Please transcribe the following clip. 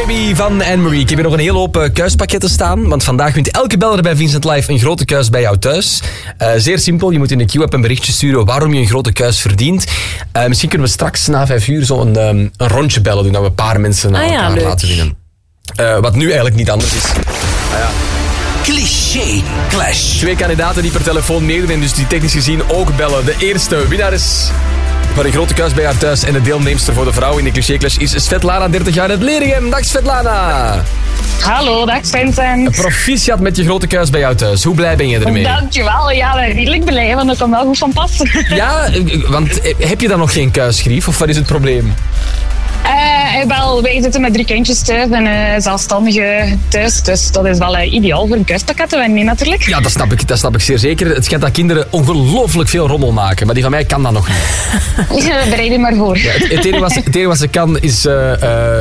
Baby van Anne-Marie. Ik heb hier nog een hele hoop kuispakketten staan. Want vandaag wint elke beller bij Vincent Live een grote kuis bij jou thuis. Zeer simpel. Je moet in de Q-app een berichtje sturen waarom je een grote kuis verdient. Misschien kunnen we straks na 5 uur zo een rondje bellen doen. Dat we een paar mensen aan elkaar leuk. laten winnen. Wat nu eigenlijk niet anders is. Cliché Clash. 2 kandidaten die per telefoon meedoen en dus die technisch gezien ook bellen. De eerste winnaar is van een grote kuis bij haar thuis. En de deelnemster voor de vrouw in de Cliché Clash is Svetlana, 30 jaar uit Leringen. Dag Svetlana. Hallo, dag Vincent. Proficiat met je grote kuis bij jou thuis. Hoe blij ben je ermee? Dankjewel, ja, redelijk blij, want dat komt wel goed van pas. Ja, want heb je dan nog geen kuisgrief of wat is het probleem? Wel, wij zitten met 3 kindjes thuis en zelfstandige thuis, dus dat is wel ideaal voor een kuispakket te winnen, natuurlijk. Ja, dat snap ik zeer zeker. Het schijnt dat kinderen ongelooflijk veel rommel maken, maar die van mij kan dat nog niet. Bereid je maar voor. Ja, het enige wat ze kan is